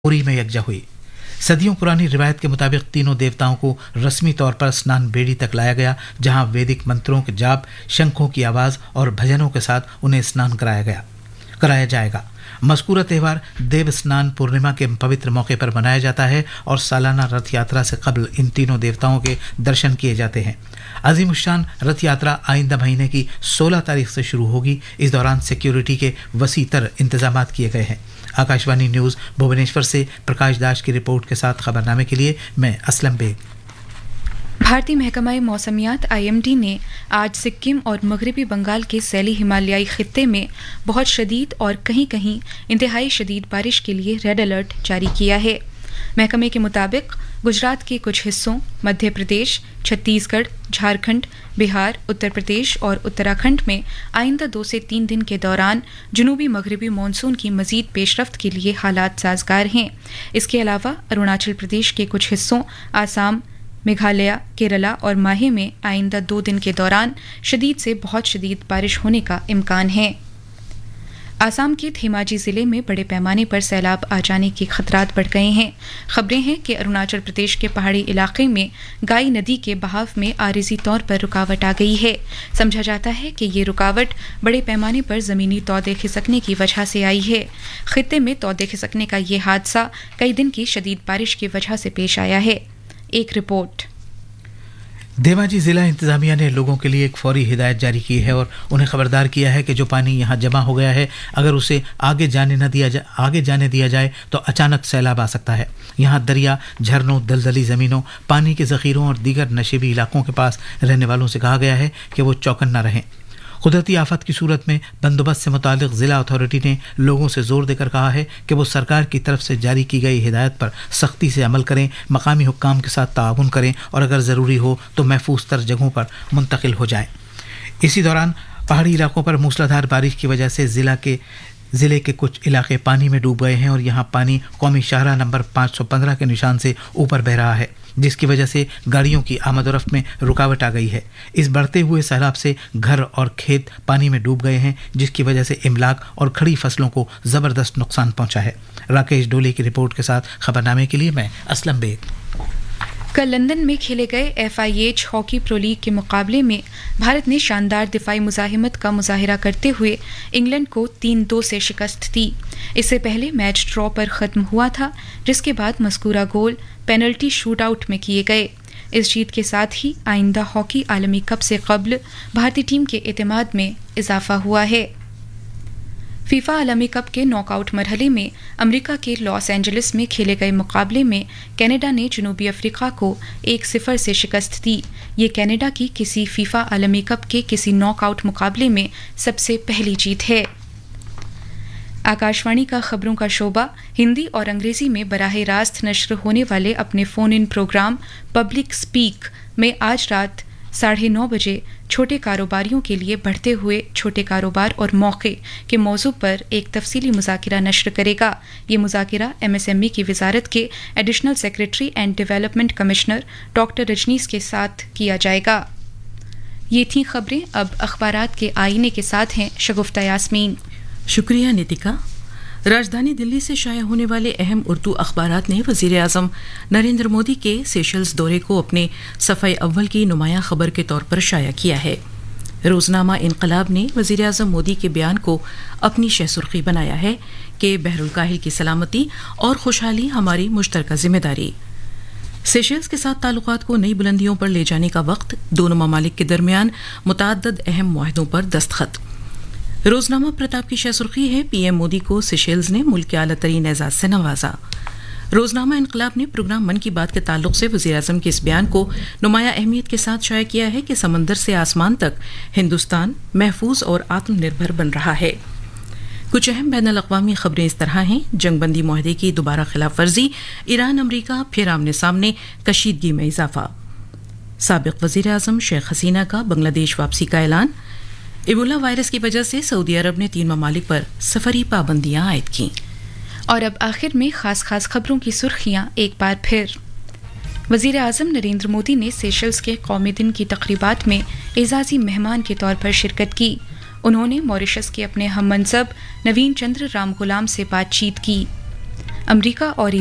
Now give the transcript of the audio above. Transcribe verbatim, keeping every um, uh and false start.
पुरी में यकजा हुई। सदियों पुरानी रिवायत के मुताबिक तीनों देवताओं को रस्मी तौर पर स्नान बेड़ी तक लाया गया, जहां वैदिक मंत्रों के जाप, शंखों की आवाज और भजनों के साथ उन्हें स्नान कराया गया कराया जाएगा। मज़कूरा त्यौहार देव स्नान पूर्णिमा के पवित्र मौके पर मनाया जाता है और सालाना रथ यात्रा से कबल इन तीनों देवताओं के दर्शन किए जाते हैं। अजीमुशान रथ यात्रा आइंदा महीने की सोलह तारीख से शुरू होगी। इस दौरान सिक्योरिटी के वसी तर इंतजाम किए गए हैं। आकाशवाणी न्यूज़ भुवनेश्वर से प्रकाश दास की रिपोर्ट के साथ खबरनामे के लिए मैं असलम बेग। भारतीय महकमा मौसमियात आई एम डी ने आज सिक्किम और मगरबी बंगाल के सैली हिमालयाई खित्ते में बहुत शदीद और कहीं कहीं इंतहाई शदीद बारिश के लिए रेड अलर्ट जारी किया है। महकमे के मुताबिक गुजरात के कुछ हिस्सों, मध्य प्रदेश, छत्तीसगढ़, झारखंड, बिहार, उत्तर प्रदेश और उत्तराखंड में आइंदा दो से तीन दिन के दौरान जनूबी मगरबी मानसून की मजीद पेशरफ्त के लिए हालात साजगार हैं। इसके अलावा अरुणाचल प्रदेश के कुछ हिस्सों, आसाम, मेघालय, केरला और माहे में आइंदा दो दिन के दौरान शदीद से बहुत शदीद बारिश होने का इम्कान है। आसाम के धेमाजी जिले में बड़े पैमाने पर सैलाब आ जाने के खतरात बढ़ गए हैं। खबरें हैं कि अरुणाचल प्रदेश के पहाड़ी इलाके में गाई नदी के बहाव में आरिजी तौर पर रुकावट आ गई है। समझा जाता है कि ये रुकावट बड़े पैमाने पर जमीनी तौदे खिसकने की वजह से आई है। खित्ते में तौदे खिसकने का ये हादसा कई दिन की शदीद बारिश की वजह से पेश आया है। एक रिपोर्ट। धेमाजी जिला इंतजामिया ने लोगों के लिए एक फौरी हिदायत जारी की है और उन्हें खबरदार किया है कि जो पानी यहां जमा हो गया है, अगर उसे आगे जाने न दिया जा, आगे जाने दिया जाए तो अचानक सैलाब आ सकता है। यहां दरिया, झरनों, दलदली जमीनों, पानी के जखीरों और दीगर नशेबी इलाकों के पास रहने वालों से कहा गया है कि वो चौकन्ना रहें। कुदरती आफत की सूरत में बंदोबस्त से मुतालिक जिला अथॉरिटी ने लोगों से जोर देकर कहा है कि वो सरकार की तरफ से जारी की गई हिदायत पर सख्ती से अमल करें, मकामी हुक्काम के साथ ताउन करें और अगर ज़रूरी हो तो महफूज तर जगहों पर मुंतकिल हो जाएं। इसी दौरान पहाड़ी इलाकों पर मूसलाधार बारिश की वजह से जिला के ज़िले के कुछ इलाके पानी में डूब गए हैं और यहाँ पानी कौमी शाहरा नंबर पाँच सौ पंद्रह के निशान से ऊपर बह रहा है, जिसकी वजह से गाड़ियों की आमदोरफ्त में रुकावट आ गई है। इस बढ़ते हुए सैलाब से घर और खेत पानी में डूब गए हैं, जिसकी वजह से इमलाक और खड़ी फसलों को ज़बरदस्त नुकसान पहुंचा है। राकेश डोले की रिपोर्ट के साथ खबरनामे के लिए मैं असलम बेग। कल लंदन में खेले गए F I H hockey pro league के मुकाबले में भारत ने शानदार दिफाई मुजाहिमत का मुजाहिरा करते हुए इंग्लैंड को तीन दो से शिकस्त दी। इससे पहले मैच ड्रॉ पर ख़त्म हुआ था, जिसके बाद मज़कूरा गोल पेनल्टी शूट आउट में किए गए। इस जीत के साथ ही आइंदा हॉकी आलमी कप से कबल भारतीय टीम के एतमाद में इजाफा हुआ है। फीफा आलमी कप के नॉकआउट मरहले में अमेरिका के लॉस एंजलिस में खेले गए मुकाबले में कनाडा ने जनूबी अफ्रीका को एक सिफर से शिकस्त दी। ये कनाडा की किसी फीफा आलमी कप के किसी नॉकआउट मुकाबले में सबसे पहली जीत है। आकाशवाणी का खबरों का शोबा हिंदी और अंग्रेजी में बराह रास्त नश्र होने वाले अपने फ़ोन इन प्रोग्राम पब्लिक स्पीक में आज रात साढ़े नौ बजे छोटे कारोबारियों के लिए बढ़ते हुए छोटे कारोबार और मौके के मौजू पर एक तफसीली मुज़ाकिरा नश्र करेगा। ये मुज़ाकिरा एम एस एम ई की वजारत के additional secretary and development commissioner doctor Rajneesh के साथ किया जाएगा। ये थी खबरें। अब अखबारात के आईने के साथ हैं शगुफ्ता यास्मीन। शुक्रिया नितिका। राजधानी दिल्ली से शाया होने वाले अहम उर्दू अखबारात ने वज़ीर आज़म नरेंद्र मोदी के सेशल्स दौरे को अपने सफ़े अव्वल की नुमायां खबर के तौर पर शाया किया है। रोज़नामा इनकलाब ने वज़ीर आज़म मोदी के बयान को अपनी शहसुर्खी बनाया है कि बहरुल काहिल की सलामती और खुशहाली हमारी मुश्तरका जिम्मेदारी। सेशल्स के साथ ताल्लुकात को नई बुलंदियों पर ले जाने का वक्त, दोनों ममालिक के दरमियान मुतअद्दिद अहम मुआहदों पर दस्तखत। रोजनामा प्रताप की शहसुर्खी है, पीएम मोदी को सेशेल्स ने मुल्क के आला तरीन एजाज से नवाजा। रोजनामा इनकलाब ने प्रोग्राम मन की बात के ताल्लुक से वज़ीर आज़म के इस बयान को नुमाया अहमियत के साथ शाया किया है कि समंदर से आसमान तक हिंदुस्तान महफूज और आत्मनिर्भर बन रहा है। कुछ अहम बैनुल अक़वामी खबरें इस तरह हैं। जंगबंदी मुआहदे की दोबारा खिलाफ वर्जी, ईरान अमरीका फिर आमने सामने, कशीदगी में इजाफा। साबिक वज़ीर आज़म शेख हसीना का बांग्लादेश वापसी का ऐलान। इबोला वायरस की वजह से सऊदी अरब ने तीन ममालिक पर सफरी पाबंदियां आयद की। और अब आखिर में खास खास खबरों की सुर्खियां एक बार फिर। वज़ीर आज़म नरेंद्र मोदी ने सेशल्स के कौमी दिन की तकरीबात में एजाज़ी मेहमान के तौर पर शिरकत की। उन्होंने मॉरिशस के अपने हम मनसब नवीन चंद्र राम गुलाम से बातचीत की। امریکہ اور